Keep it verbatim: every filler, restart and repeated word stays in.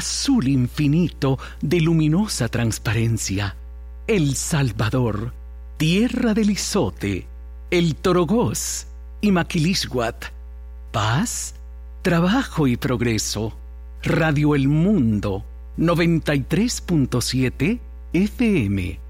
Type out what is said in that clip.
azul infinito de luminosa transparencia. El Salvador, tierra del Izote, el Torogós y Maquilisguat. Paz, trabajo y progreso. Radio El Mundo, noventa y tres punto siete F M.